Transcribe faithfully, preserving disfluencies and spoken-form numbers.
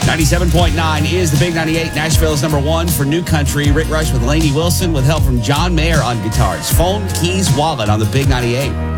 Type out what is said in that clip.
ninety-seven point nine is the Big ninety-eight. Nashville is number one for New Country. Rick Rush with Lainey Wilson with help from John Mayer on guitars. Phone, keys, wallet on the Big ninety-eight.